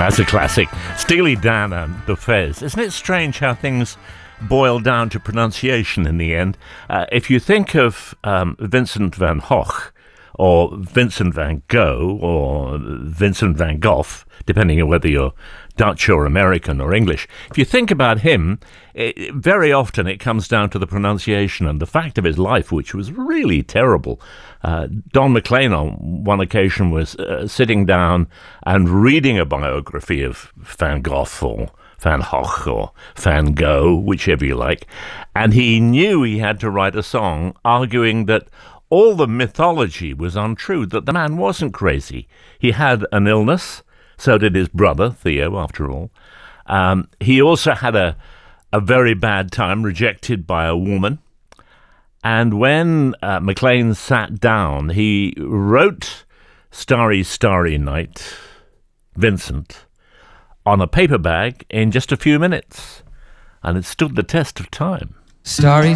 That's a classic. Steely Dan and the Fez. Isn't it strange how things boil down to pronunciation in the end? If you think of Vincent van Gogh, or Vincent van Gogh, or Vincent van Gogh, depending on whether you're Dutch or American or English. If you think about him, very often it comes down to the pronunciation and the fact of his life, which was really terrible. Don McLean on one occasion was sitting down and reading a biography of Van Gogh or Van Gogh or Van Gogh, whichever you like, and he knew he had to write a song arguing that all the mythology was untrue, that the man wasn't crazy. He had an illness, so did his brother, Theo, after all. He also had a very bad time, rejected by a woman. And when McLean sat down, he wrote Starry, Starry Night, Vincent, on a paper bag in just a few minutes. And it stood the test of time. Starry